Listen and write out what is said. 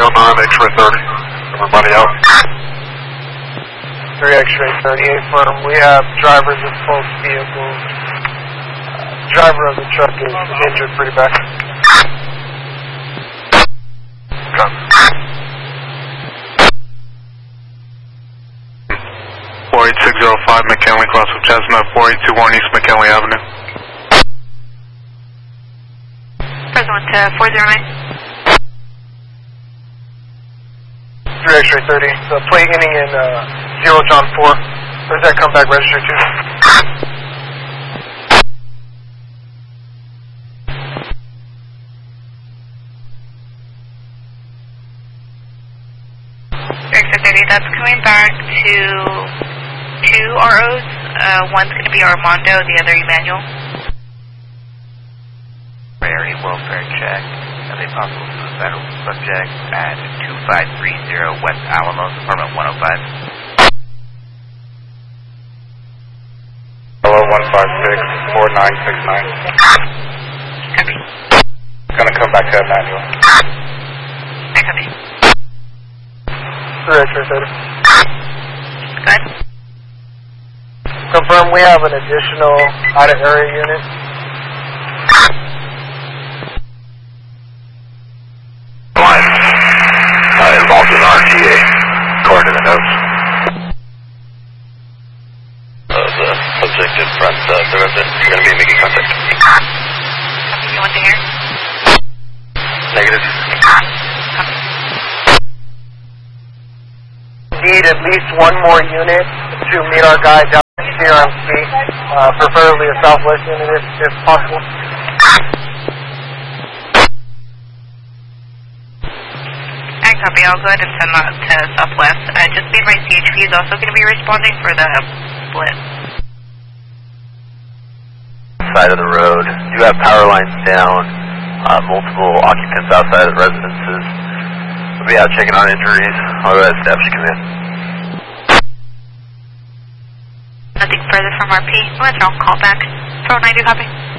309, X-ray 30. Everybody out. 3 X-ray 38 firm. We have drivers of both vehicles. Driver of the truck is injured pretty bad. Okay. 48605 McKinley, cross of Chestnut, 4821 East McKinley Avenue. Present to 409. 3 X-ray 30. The plate ending in 0 John 4. Where's that come back register to? That's coming back to 2 ROs. One's going to be Armando, the other Emmanuel. Priority welfare check of a possible suicidal subject at 2530 West Alamos, apartment 105. Hello, 156-4969. Copy. Gonna come back to Emmanuel. I copy. 3 X-ray 30. Good. Confirm we have an additional out-of-area unit. Involved in RTA, according to the notes. The subject in front of the resident, you're going to be making contact. You want to hear? Negative. Need at least one more unit to meet our guy down at CRMC, preferably a southwest unit if possible. I copy. I'll go ahead and send that to southwest. Just be my CHP is also going to be responding for the split. Side of the road. You have power lines down, multiple occupants outside of residences. We'll be out checking on injuries. All right, staff should come in. Nothing further from RP. I'm going to throw a call back. 409, do copy.